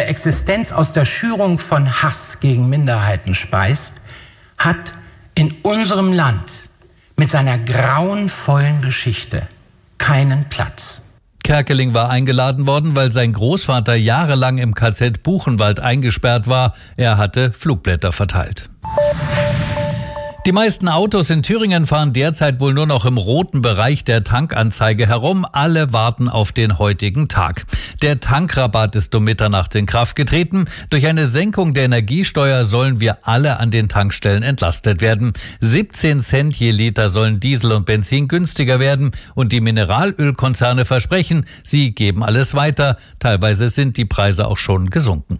ihre Existenz aus der Schürung von Hass gegen Minderheiten speist, hat in unserem Land mit seiner grauenvollen Geschichte keinen Platz. Kerkeling war eingeladen worden, weil sein Großvater jahrelang im KZ Buchenwald eingesperrt war. Er hatte Flugblätter verteilt. Die meisten Autos in Thüringen fahren derzeit wohl nur noch im roten Bereich der Tankanzeige herum. Alle warten auf den heutigen Tag. Der Tankrabatt ist um Mitternacht in Kraft getreten. Durch eine Senkung der Energiesteuer sollen wir alle an den Tankstellen entlastet werden. 17 Cent je Liter sollen Diesel und Benzin günstiger werden. Und die Mineralölkonzerne versprechen, sie geben alles weiter. Teilweise sind die Preise auch schon gesunken.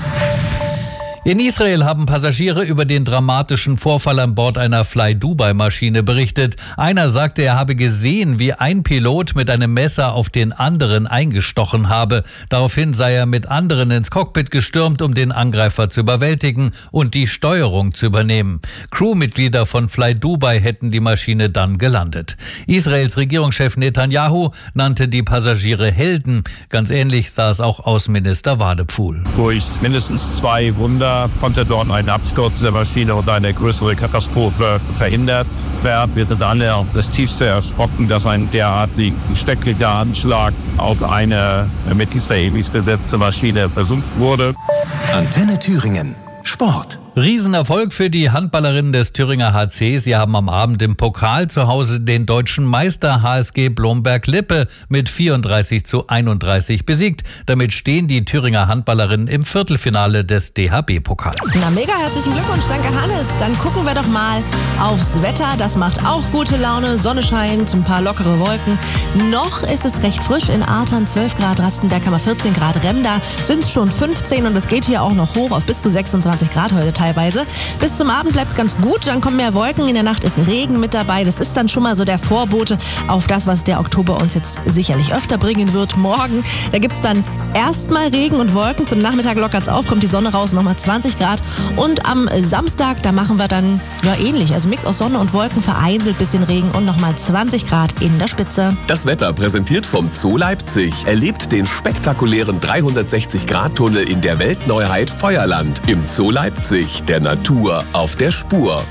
In Israel haben Passagiere über den dramatischen Vorfall an Bord einer Fly-Dubai-Maschine berichtet. Einer sagte, er habe gesehen, wie ein Pilot mit einem Messer auf den anderen eingestochen habe. Daraufhin sei er mit anderen ins Cockpit gestürmt, um den Angreifer zu überwältigen und die Steuerung zu übernehmen. Crewmitglieder von Fly-Dubai hätten die Maschine dann gelandet. Israels Regierungschef Netanyahu nannte die Passagiere Helden. Ganz ähnlich sah es auch Außenminister Wadephul. Durch mindestens 2 Wunder konnte dort ein Absturz der Maschine und eine größere Katastrophe verhindert werden. Wir sind alle das tiefste erschrocken, dass ein derartig schrecklicher Anschlag auf eine mit israelisch besetzte Maschine versucht wurde. Antenne Thüringen. Sport. Riesenerfolg für die Handballerinnen des Thüringer HC. Sie haben am Abend im Pokal zu Hause den deutschen Meister HSG Blomberg-Lippe mit 34:31 besiegt. Damit stehen die Thüringer Handballerinnen im Viertelfinale des DHB-Pokals. Na, mega herzlichen Glückwunsch, danke Hannes. Dann gucken wir doch mal aufs Wetter. Das macht auch gute Laune. Sonne scheint, ein paar lockere Wolken. Noch ist es recht frisch. In Artern 12 Grad, Rastenberg haben wir 14 Grad, Remda sind es schon 15 und es geht hier auch noch hoch auf bis zu 26 Grad heute teilweise. Bis zum Abend bleibt es ganz gut, dann kommen mehr Wolken, in der Nacht ist Regen mit dabei. Das ist dann schon mal so der Vorbote auf das, was der Oktober uns jetzt sicherlich öfter bringen wird. Morgen, da gibt es dann erstmal Regen und Wolken, zum Nachmittag lockert es auf, kommt die Sonne raus, nochmal 20 Grad. Und am Samstag, da machen wir dann ja ähnlich, also Mix aus Sonne und Wolken, vereinzelt bisschen Regen und nochmal 20 Grad in der Spitze. Das Wetter präsentiert vom Zoo Leipzig. Erlebt den spektakulären 360-Grad-Tunnel in der Weltneuheit Feuerland im Zoo Leipzig. Der Natur auf der Spur.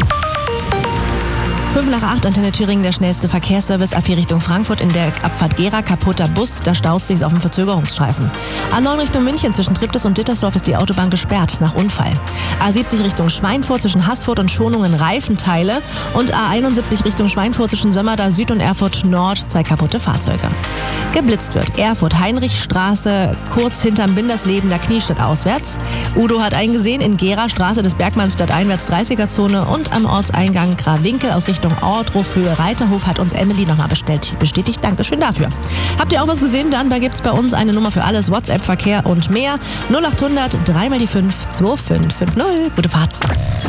7:55, Antenne Thüringen, der schnellste Verkehrsservice. A4 Richtung Frankfurt in der Abfahrt Gera, kaputter Bus, da staut es sich auf dem Verzögerungsstreifen. A9 Richtung München, zwischen Triptis und Dittersdorf ist die Autobahn gesperrt nach Unfall. A70 Richtung Schweinfurt, zwischen Haßfurt und Schonungen Reifenteile. Und A71 Richtung Schweinfurt, zwischen Sömmerda Süd und Erfurt Nord, 2 kaputte Fahrzeuge. Geblitzt wird Erfurt-Heinrichstraße, kurz hinterm Bindersleben der Kniestadt auswärts. Udo hat einen gesehen in Gera, Straße des Bergmannsstadt einwärts 30er-Zone und am Ortseingang Krawinkel aus Richtung Ortruf, Höhe Reiterhof hat uns Emily nochmal bestätigt. Dankeschön dafür. Habt ihr auch was gesehen? Dann gibt's bei uns eine Nummer für alles, WhatsApp, Verkehr und mehr. 0800 3 mal die 5 2550. Gute Fahrt.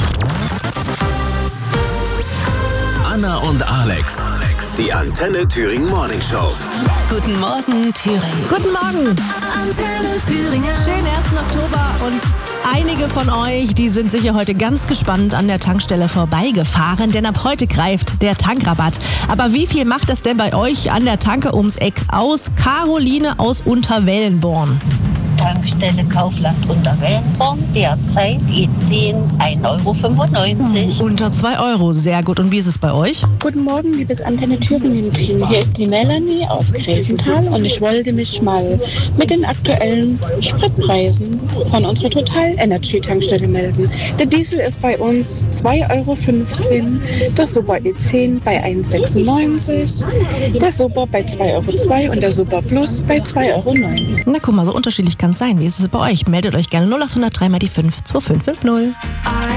Anna und Alex. Die Antenne Thüringen Morning Show. Guten Morgen, Thüringen. Guten Morgen. Antenne Thüringen. Schönen 1. Oktober und einige von euch, die sind sicher heute ganz gespannt an der Tankstelle vorbeigefahren, denn ab heute greift der Tankrabatt. Aber wie viel macht das denn bei euch an der Tanke ums Eck aus? Caroline aus Unterwellenborn. Tankstelle Kaufland Unterwellenborn, derzeit E10 1,95 €. Unter 2 Euro, sehr gut. Und wie ist es bei euch? Guten Morgen, liebes Antenne Thüringen-Team. Hier ist die Melanie aus Greventhal und ich wollte mich mal mit den aktuellen Spritpreisen von unserer Total Energy Tankstelle melden. Der Diesel ist bei uns 2,15 €, der Super E10 bei 1,96 €, der Super bei 2,02 € und der Super Plus bei 2,90 €. Na guck mal, so unterschiedlich kann es sein. Wie ist es bei euch? Meldet euch gerne 0800 3 mal die 5 2550.